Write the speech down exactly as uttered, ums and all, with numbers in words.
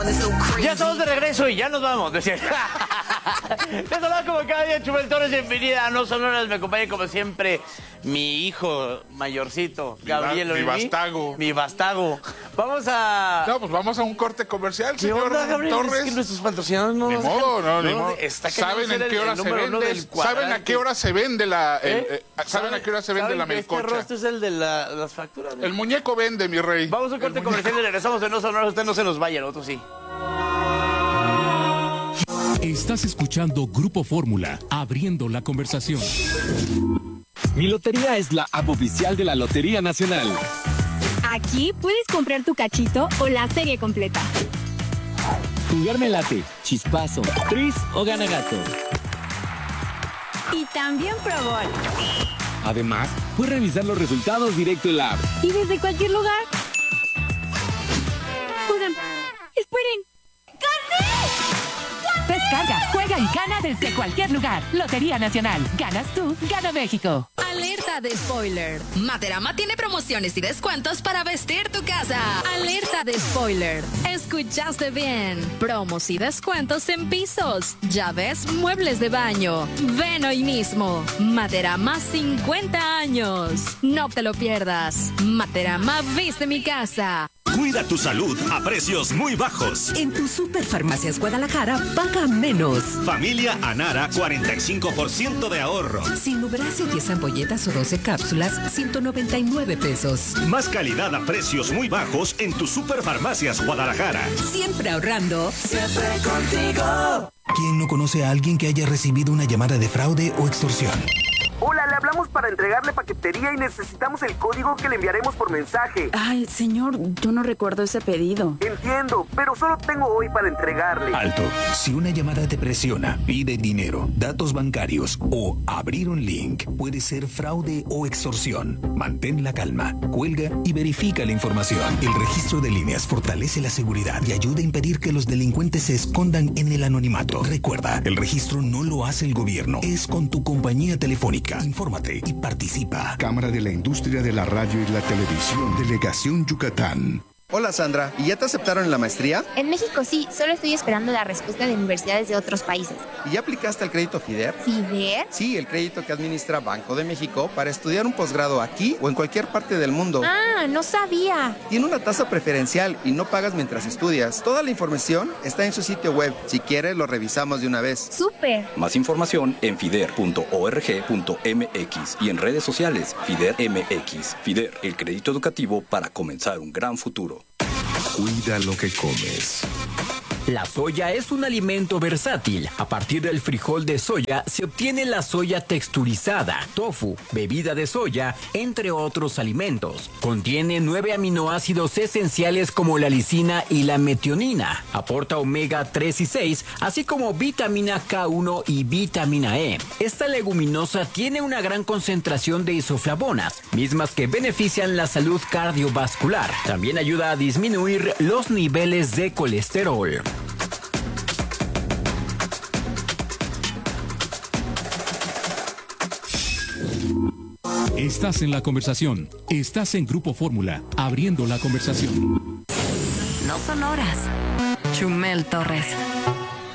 Ya estamos de regreso y ya nos vamos. Les saludo como cada día, Chumel Torres. Bienvenida a No Sonoras. Me acompaña como siempre mi hijo mayorcito, Gabriel. Mi, mi Vastago. Mi Vastago. Vamos a... No, pues vamos a un corte comercial, ¿Qué señor onda, Gabriel? Torres. Es que nuestros patrocinadores no Ni nos modo, no, dejan- ni modo. Está ¿Saben en el- qué hora el se número uno vende? del ¿Saben a cuadrante? qué hora se vende la... el- ¿Eh? eh, ¿Saben a qué hora se vende ¿Saben la que melcocha? Este rostro es el de la- las facturas, ¿no? El muñeco vende, mi rey. Vamos a un corte El comercial y regresamos de No Sonoras. Usted no se nos vaya, nosotros sí. Estás escuchando Grupo Fórmula, abriendo la conversación. Mi lotería es la app oficial de la Lotería Nacional. Aquí puedes comprar tu cachito o la serie completa. Jugarme late, chispazo, tris o gana gato. Y también Pro Bowl. Además, puedes revisar los resultados directo en la app. Y desde cualquier lugar. Oigan, esperen. ¡Gané! Descarga, juega y gana desde cualquier lugar. Lotería Nacional. Ganas tú, gana México. Alerta de spoiler. Materama tiene promociones y descuentos para vestir tu casa. Alerta de spoiler. Escuchaste bien. Promos y descuentos en pisos, llaves, muebles de baño. Ven hoy mismo. Materama cincuenta años. No te lo pierdas. Materama viste mi casa. Cuida tu salud a precios muy bajos. En tu Superfarmacias Guadalajara, paga menos. Familia Anara, cuarenta y cinco por ciento de ahorro. Sinubrase diez ampolletas o doce cápsulas, ciento noventa y nueve pesos. Más calidad a precios muy bajos en tu Superfarmacias Guadalajara. Siempre ahorrando. Siempre contigo. ¿Quién no conoce a alguien que haya recibido una llamada de fraude o extorsión? Hola, le hablamos para entregarle paquetería y necesitamos el código que le enviaremos por mensaje. Ay, señor, yo no recuerdo ese pedido. Entiendo, pero solo tengo hoy para entregarle. Alto. Si una llamada te presiona, pide dinero, datos bancarios o abrir un link, puede ser fraude o extorsión. Mantén la calma, cuelga y verifica la información. El registro de líneas fortalece la seguridad y ayuda a impedir que los delincuentes se escondan en el anonimato. Recuerda, el registro no lo hace el gobierno, es con tu compañía telefónica. Infórmate y participa. Cámara de la Industria de la Radio y la Televisión, Delegación Yucatán. Hola Sandra, ¿y ya te aceptaron en la maestría? En México sí, solo estoy esperando la respuesta de universidades de otros países. ¿Y ya aplicaste al crédito FIDER? ¿FIDER? Sí, el crédito que administra Banco de México para estudiar un posgrado aquí o en cualquier parte del mundo. Ah, no sabía. Tiene una tasa preferencial y no pagas mientras estudias. Toda la información está en su sitio web. Si quieres, lo revisamos de una vez. ¡Súper! Más información en fider punto org punto mx y en redes sociales FIDER M X. FIDER, el crédito educativo para comenzar un gran futuro. Cuida lo que comes. La soya es un alimento versátil. A partir del frijol de soya se obtiene la soya texturizada, tofu, bebida de soya, entre otros alimentos. Contiene nueve aminoácidos esenciales como la lisina y la metionina. Aporta omega tres y seis, así como vitamina K uno y vitamina E. Esta leguminosa tiene una gran concentración de isoflavonas, mismas que benefician la salud cardiovascular. También ayuda a disminuir los niveles de colesterol. Estás en la conversación. Estás en Grupo Fórmula, abriendo la conversación. No Sonoras. Chumel Torres.